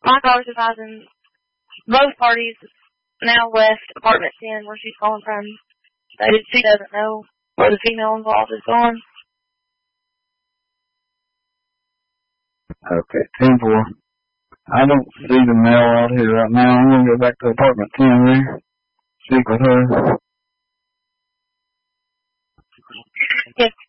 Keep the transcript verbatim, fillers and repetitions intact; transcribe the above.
my caller is advising both parties now left apartment ten where she's calling from. Stated she doesn't know where the female involved is going. Okay, ten four. I don't see the male out here right now. I'm going to go back to apartment ten there. Speak with her. Yes.